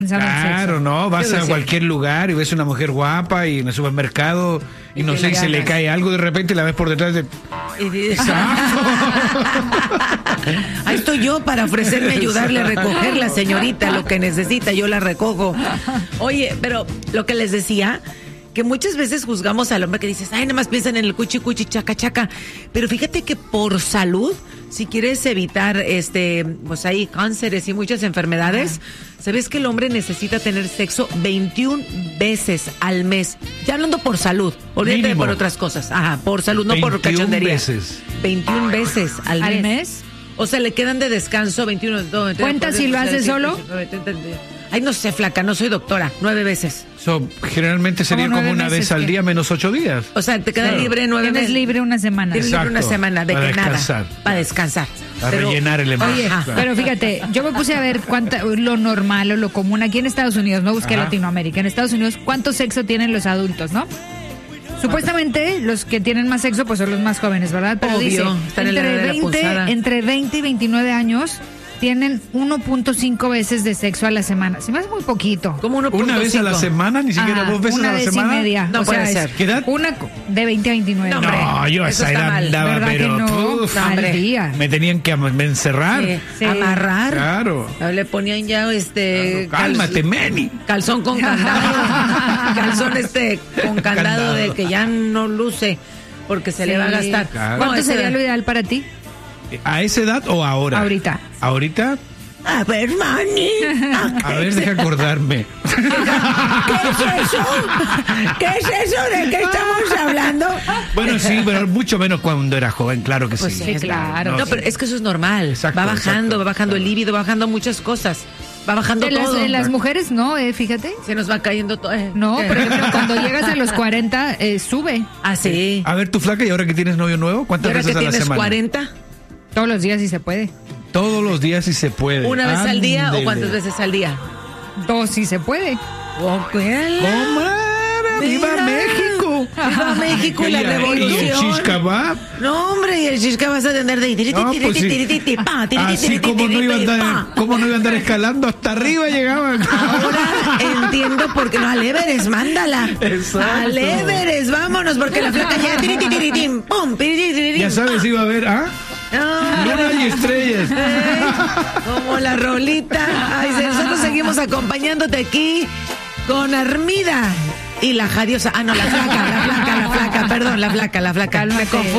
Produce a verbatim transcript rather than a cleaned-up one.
Claro, no, vas a cualquier lugar y ves una mujer guapa y en el supermercado y, y no sé, y se le cae algo de repente y la ves por detrás de... Ahí estoy yo para ofrecerme ayudarle a recoger la señorita lo que necesita, yo la recojo. Oye, pero lo que les decía, que muchas veces juzgamos al hombre que dices, ay, nada más piensan en el cuchi cuchi, chaca chaca, pero fíjate que por salud, si quieres evitar este, pues ahí cánceres y muchas enfermedades, ajá, ¿sabes que el hombre necesita tener sexo veintiuna veces al mes? Ya hablando por salud, olvídate de por otras cosas. Ajá, por salud, no por cachondería. veces. veintiuna veces al, ¿Al mes. mes? O sea, le quedan de descanso veintiuno. ¿Cuenta si lo hace solo? Ay, no sé, flaca, no soy doctora. Nueve veces. So, generalmente sería como una vez al día menos ocho días. O sea, te queda claro. libre nueve Tienes meses. libre una semana. Tienes libre una semana de para que descansar. nada. Para descansar. Para pero, rellenar el embarazo. Oye, claro. Pero fíjate, yo me puse a ver cuánta, lo normal o lo común aquí en Estados Unidos, no busqué ajá. Latinoamérica, en Estados Unidos, cuánto sexo tienen los adultos, ¿no? Supuestamente los que tienen más sexo pues son los más jóvenes, ¿verdad? Pero obvio, dice, están entre, en la veinte, entre veinte y veintinueve años tienen uno punto cinco veces de sexo a la semana. Se me hace muy poquito. ¿Cómo uno punto cinco? ¿Una vez a la semana? ¿Ni siquiera ajá, dos veces a la semana? Una vez y media. No o puede sea, ser. ¿Qué edad? Una de veinte a veintinueve. No, no yo a esa edad andaba, pero... No, uf, no, al día. Me tenían que encerrar. Sí, sí. Amarrar. Claro. Le ponían ya este... Claro, cálmate, Meni. Calzón con candado. Calzón este con candado, candado de que ya no luce porque se sí. le va a gastar. Claro. ¿Cuánto no, sería lo ideal para ti? ¿A esa edad o ahora? Ahorita. ¿Ahorita? A ver, Manny. A ver, deja acordarme. ¿Qué es eso? ¿Qué es eso? ¿De qué estamos hablando? Bueno, sí, pero mucho menos cuando era joven, claro que pues sí. sí. Claro. No, no, pero es que eso es normal. Exacto, va bajando, exacto. va bajando el líbido, va bajando muchas cosas. Va bajando en todo. Las, en las mujeres no, eh, fíjate. Se nos va cayendo todo. Eh. No, por ejemplo, cuando llegas a los cuarenta, eh, sube. Ah, sí. A ver, tu flaca, ¿y ahora que tienes novio nuevo? ¿Cuántas veces a la semana? ¿Y ahora que tienes cuarenta? Todos los días si se puede. Todos los días si se puede. ¿Una vez Ándele. al día o cuántas veces al día? Dos si se puede. Oh, ¡Comadre! ¡Viva México! ¡Viva México y la revolución! ¿Y el shish kebab? No, hombre, y el shish kebab vas a tener de... No, pues sí. Así como no iba a andar, como no iba a andar escalando hasta arriba llegaban. Ahora entiendo por qué no, al Everest, mándala. Exacto. Al Everest, vámonos, porque la flaca ya... ¡Pum! Ya sabes, iba a ver, ¿ah? No. Luna y estrellas. ¿Eh? Como la rolita. Ay, nosotros seguimos acompañándote aquí con Armida y la Jadiosa. Ah, no, la flaca, la flaca, la flaca, perdón, la flaca, la flaca. Me confundí.